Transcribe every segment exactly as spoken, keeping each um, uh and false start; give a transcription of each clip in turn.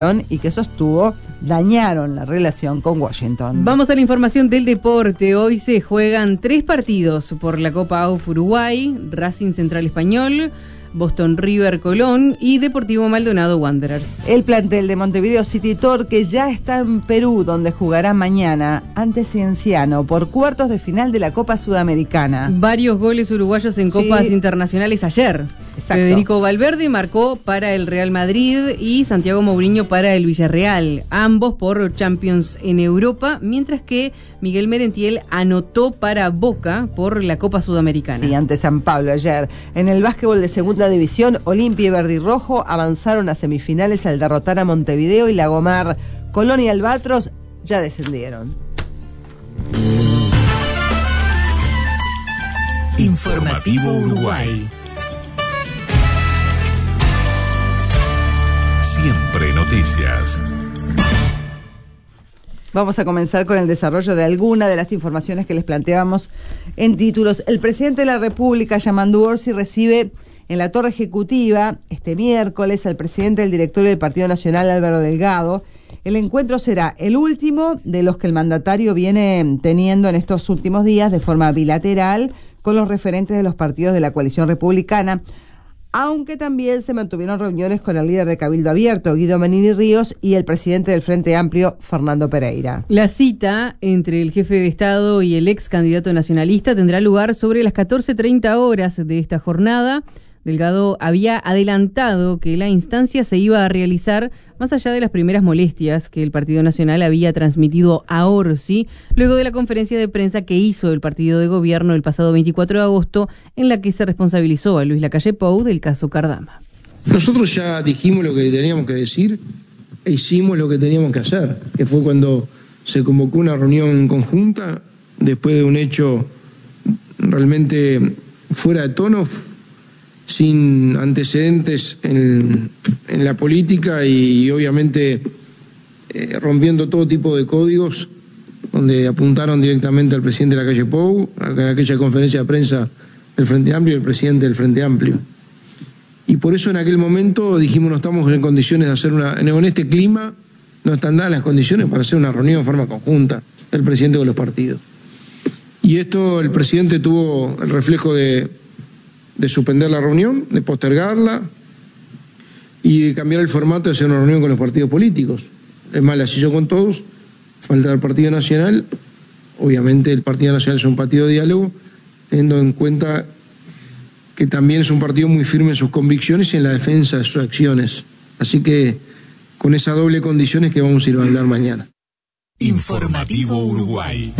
y que sostuvo dañaron la relación con Washington. Vamos a la información del deporte. Hoy se juegan tres partidos por la Copa A U F Uruguay: Racing Central Español, Boston River Colón y Deportivo Maldonado Wanderers. El plantel de Montevideo City Torque ya está en Perú, donde jugará mañana ante Cienciano por cuartos de final de la Copa Sudamericana. Varios goles uruguayos en copas sí. internacionales ayer. Exacto. Federico Valverde marcó para el Real Madrid y Santiago Mourinho para el Villarreal, ambos por Champions en Europa, mientras que Miguel Merentiel anotó para Boca por la Copa Sudamericana. Y ante San Pablo ayer. En el básquetbol de segunda división, Olimpia y Verde y Rojo avanzaron a semifinales al derrotar a Montevideo y Lagomar. Colón y Albatros ya descendieron. Informativo Uruguay. Siempre noticias. Vamos a comenzar con el desarrollo de alguna de las informaciones que les planteábamos en títulos. El presidente de la República, Yamandu Orsi, recibe en la Torre Ejecutiva este miércoles al presidente del directorio del Partido Nacional, Álvaro Delgado. El encuentro será el último de los que el mandatario viene teniendo en estos últimos días de forma bilateral con los referentes de los partidos de la coalición republicana, aunque también se mantuvieron reuniones con el líder de Cabildo Abierto, Guido Menini Ríos, y el presidente del Frente Amplio, Fernando Pereira. La cita entre el jefe de Estado y el ex candidato nacionalista tendrá lugar sobre las catorce treinta horas de esta jornada. Delgado había adelantado que la instancia se iba a realizar más allá de las primeras molestias que el Partido Nacional había transmitido a Orsi luego de la conferencia de prensa que hizo el partido de gobierno el pasado veinticuatro de agosto, en la que se responsabilizó a Luis Lacalle Pou del caso Cardama. Nosotros ya dijimos lo que teníamos que decir e hicimos lo que teníamos que hacer, que fue cuando se convocó una reunión conjunta después de un hecho realmente fuera de tono, sin antecedentes en, en la política y, y obviamente eh, rompiendo todo tipo de códigos, donde apuntaron directamente al presidente de Lacalle Pou, en aquella conferencia de prensa del Frente Amplio y el presidente del Frente Amplio. Y por eso en aquel momento dijimos no estamos en condiciones de hacer una, en este clima no están dadas las condiciones para hacer una reunión en forma conjunta del presidente con los partidos. Y esto el presidente tuvo el reflejo de de suspender la reunión, de postergarla y de cambiar el formato de hacer una reunión con los partidos políticos. Es más, la hizo con todos, falta el Partido Nacional. Obviamente el Partido Nacional es un partido de diálogo, teniendo en cuenta que también es un partido muy firme en sus convicciones y en la defensa de sus acciones. Así que con esa doble condición es que vamos a ir a hablar mañana. Informativo Uruguay.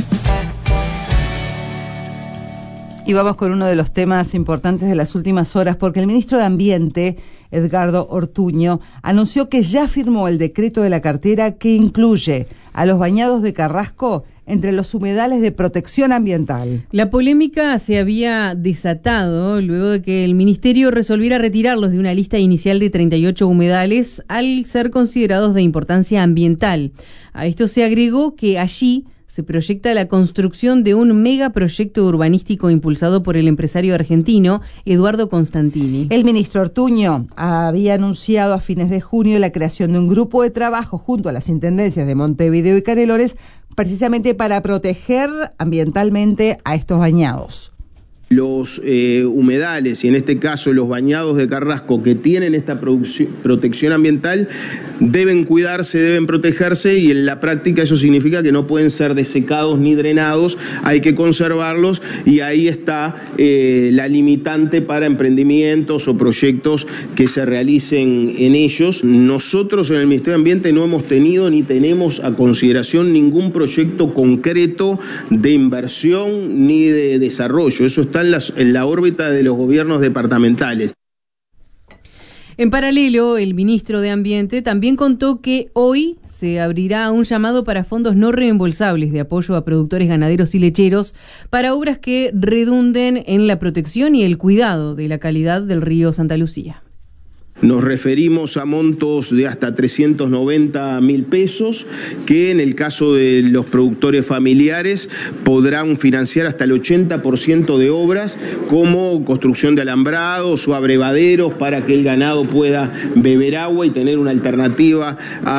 Y vamos con uno de los temas importantes de las últimas horas, porque el ministro de Ambiente, Edgardo Ortuño, anunció que ya firmó el decreto de la cartera que incluye a los bañados de Carrasco entre los humedales de protección ambiental. La polémica se había desatado luego de que el ministerio resolviera retirarlos de una lista inicial de treinta y ocho humedales al ser considerados de importancia ambiental. A esto se agregó que allí se proyecta la construcción de un megaproyecto urbanístico impulsado por el empresario argentino Eduardo Constantini. El ministro Ortuño había anunciado a fines de junio la creación de un grupo de trabajo junto a las intendencias de Montevideo y Canelones, precisamente para proteger ambientalmente a estos bañados. Los eh, humedales y en este caso los bañados de Carrasco que tienen esta protección ambiental deben cuidarse, deben protegerse y en la práctica eso significa que no pueden ser desecados ni drenados, hay que conservarlos y ahí está eh, la limitante para emprendimientos o proyectos que se realicen en ellos. Nosotros en el Ministerio de Ambiente no hemos tenido ni tenemos a consideración ningún proyecto concreto de inversión ni de desarrollo, eso está En la, en la órbita de los gobiernos departamentales. En paralelo, el ministro de Ambiente también contó que hoy se abrirá un llamado para fondos no reembolsables de apoyo a productores ganaderos y lecheros para obras que redunden en la protección y el cuidado de la calidad del río Santa Lucía. Nos referimos a montos de hasta trescientos noventa mil pesos, que en el caso de los productores familiares podrán financiar hasta el ochenta por ciento de obras como construcción de alambrados o abrevaderos para que el ganado pueda beber agua y tener una alternativa a